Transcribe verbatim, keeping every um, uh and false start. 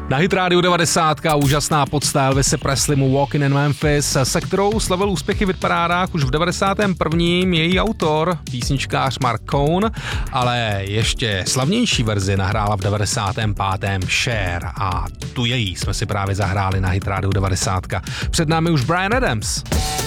Na Hit Radio devadesát úžasná podsta Elvise Presleymu Walking in Memphis, se kterou slavil úspěchy v hitparádách už v devadesátém prvním její autor, písničkář Mark Cohn, ale ještě slavnější verzi nahrála v devadesátém pátém Cher a tu její jsme si právě zahráli na Hit Radio devadesát. Před námi už Bryan Adams.